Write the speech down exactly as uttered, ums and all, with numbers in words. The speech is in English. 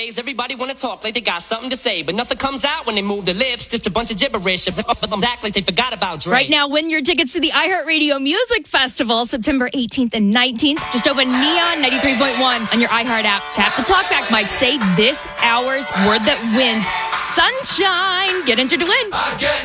Nowadays, everybody wanna talk like they got something to say, but nothing comes out when they move their lips. Just a bunch of gibberish. If them act like they forgot about Drake. Right now, win your tickets to the iHeartRadio Music Festival, September eighteenth and nineteenth. Just open Neon ninety-three point one on your iHeart app. Tap the talkback mic. Say this hour's word that wins. Sunshine. Get entered to win.